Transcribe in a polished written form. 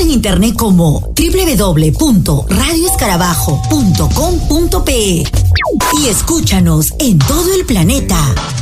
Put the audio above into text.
en internet como www.radioescarabajo.com.pe y escúchanos en todo el planeta.